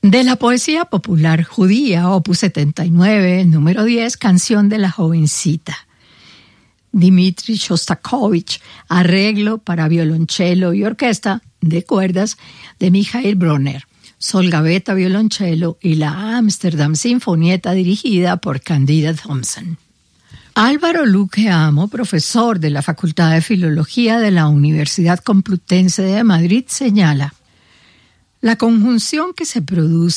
De la poesía popular judía, opus 79, número 10, Canción de la jovencita. Dmitri Shostakovich, arreglo para violonchelo y orquesta de cuerdas de Michael Bronner, sol gaveta violonchelo y la Amsterdam Sinfonieta dirigida por Candida Thompson. Álvaro Luque Amo, profesor de la Facultad de Filología de la Universidad Complutense de Madrid, señala: la conjunción que se produce